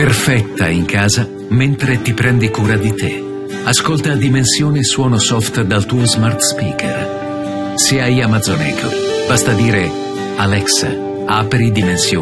Perfetta in casa mentre ti prendi cura di te. Ascolta Dimensione Suono Soft dal tuo smart speaker. Se hai Amazon Echo, basta dire Alexa, apri Dimensione